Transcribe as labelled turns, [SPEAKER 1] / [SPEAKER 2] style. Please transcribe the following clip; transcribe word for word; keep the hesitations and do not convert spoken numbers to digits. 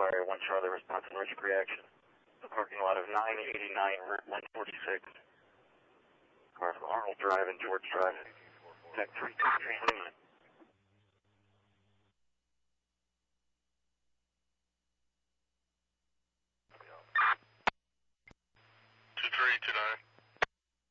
[SPEAKER 1] area, one Charlie response allergic reaction. The parking lot of nine eighty-nine, Route one forty-six. Cars of Arnold Drive and George Drive. Tech three two three.